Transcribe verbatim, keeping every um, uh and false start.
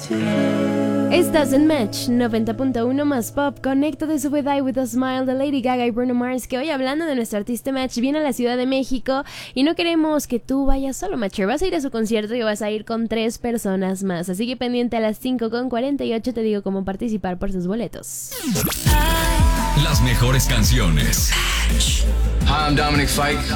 Estás en Match noventa punto uno más pop. Conecta de Sube Die With A Smile de Lady Gaga y Bruno Mars, que hoy, hablando de nuestro artista Match, viene a la Ciudad de México y no queremos que tú vayas solo, Matcher. Vas a ir a su concierto y vas a ir con tres personas más, así que pendiente a las cinco con cuarenta y ocho te digo cómo participar por sus boletos. Las mejores canciones. Hi, I'm Dominic Fike.